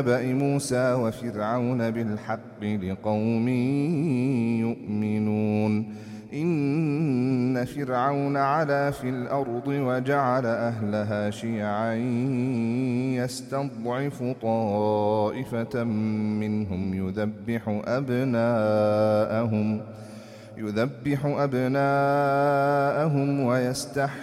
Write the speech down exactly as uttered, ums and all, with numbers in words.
نبأ موسى وفرعون بالحق لقوم يؤمنون إن فرعون علا في الأرض وجعل أهلها شيعا يستضعف طائفة منهم يذبح أبناءهم يذبح أبناءهم ويستحيي